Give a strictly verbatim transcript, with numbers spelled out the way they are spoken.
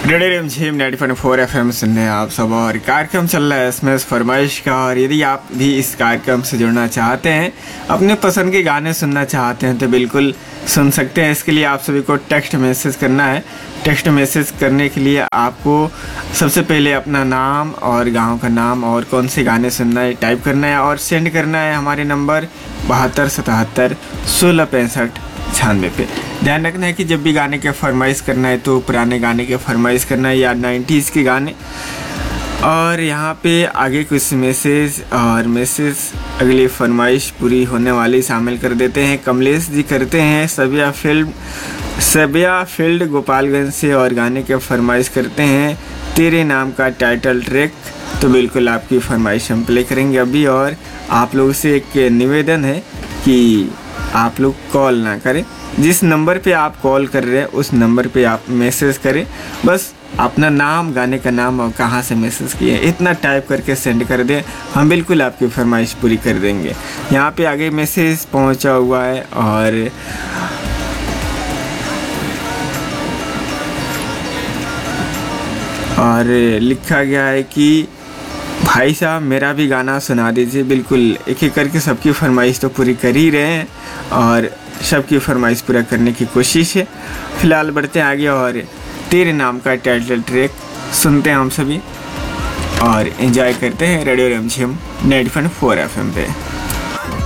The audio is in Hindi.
रेडियो रिमझिम ninety point four F M सुन रहे हैं आप सब। और कार्यक्रम चल रहा है एसएमएस फरमाइश का। और यदि आप भी इस कार्यक्रम से जुड़ना चाहते हैं, अपने पसंद के गाने सुनना चाहते हैं, तो बिल्कुल सुन सकते हैं। इसके लिए आप सभी को टेक्स्ट मैसेज करना है। टेक्स्ट मैसेज करने के लिए आपको सबसे पहले अपना नाम और गांव का नाम और कौन से गाने सुनना है टाइप करना है और सेंड करना है हमारे नंबर बहत्तर सतहत्तर सोलह पैंसठ छियानवे पे। ध्यान रखना है कि जब भी गाने के फरमाइश करना है तो पुराने गाने के फरमाइश करना है या नाइन्टीज़ के गाने। और यहाँ पे आगे कुछ मैसेज और मैसेज अगली फरमाइश पूरी होने वाली शामिल कर देते हैं। कमलेश जी करते हैं सबिया फील्ड सबिया फील्ड गोपालगंज से और गाने के फरमाइश करते हैं तेरे नाम का टाइटल ट्रैक। तो बिल्कुल आपकी फरमाइश हम प्ले करेंगे अभी। और आप लोगों से एक निवेदन है कि आप लोग कॉल ना करें। जिस नंबर पे आप कॉल कर रहे हैं उस नंबर पे आप मैसेज करें। बस अपना नाम, गाने का नाम और कहाँ से मैसेज किए इतना टाइप करके सेंड कर दें, हम बिल्कुल आपकी फरमाइश पूरी कर देंगे। यहाँ पे आगे मैसेज पहुँचा हुआ है और और लिखा गया है कि भाई साहब मेरा भी गाना सुना दीजिए। बिल्कुल एक एक करके सबकी फरमाइश तो पूरी कर ही रहे हैं और सबकी फरमाइश पूरा करने की कोशिश है। फिलहाल बढ़ते हैं आगे और तेरे नाम का टाइटल ट्रैक सुनते हैं हम सभी और एंजॉय करते हैं रेडियो रिमझिम ninety point four F M पे।